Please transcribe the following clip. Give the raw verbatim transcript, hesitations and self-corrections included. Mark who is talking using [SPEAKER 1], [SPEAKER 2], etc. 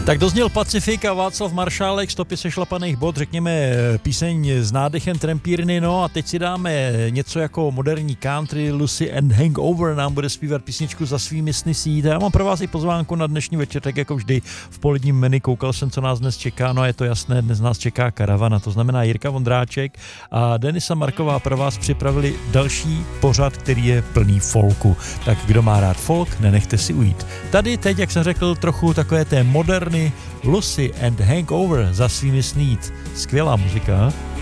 [SPEAKER 1] Tak dozněl Pacifik a Václav Maršálek, Stopy sešlapaných bod, řekněme píseň s nádechem Trampírny, no a teď si dáme něco jako moderní country. Lucy and Hangover nám bude zpívat písničku Za svými sny si jít. Já mám pro vás i pozvánku na dnešní večer, tak jako vždy v poledním menu. Koukal jsem, co nás dnes čeká, no a je to jasné, dnes nás čeká karavana, to znamená Jirka Vondráček a Denisa Marková pro vás připravili další pořad, který je plný folku. Tak kdo má rád folk, nenechte si ujít. Tady teď, jak jsem řekl, trochu takové té moderny Lucy and Hangover, Za svými sny jít. Skvělá muzika.